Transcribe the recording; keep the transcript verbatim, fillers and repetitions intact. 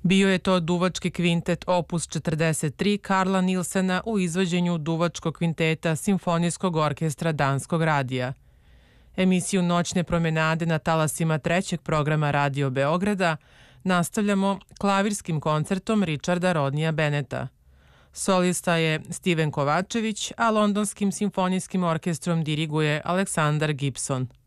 Bio je to duvački kvintet opus četrdeset tri Karla Nilsena u izvođenju duvačkog kvinteta Simfonijskog orkestra Danskog radija. Emisiju Noćne promenade na talasima trećeg programa Radio Beograda nastavljamo klavirskim koncertom Richarda Rodnija Benneta. Solista je Steven Kovačević, a Londonskim simfonijskim orkestrom diriguje Aleksandar Gibson.